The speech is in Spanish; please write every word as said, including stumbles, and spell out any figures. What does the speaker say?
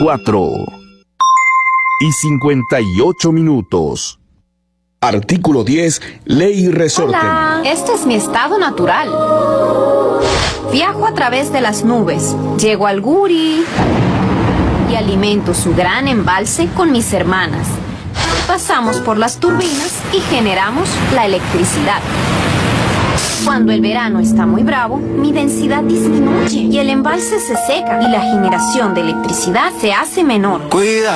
cuatro y cincuenta y ocho minutos. Artículo diez. Ley y resorte. Hola, este es mi estado natural. Viajo a través de las nubes, llego al Guri y alimento su gran embalse con mis hermanas. Pasamos por las turbinas y generamos la electricidad. Cuando el verano está muy bravo, mi densidad disminuye y el embalse se seca y la generación de electricidad se hace menor. Cuida.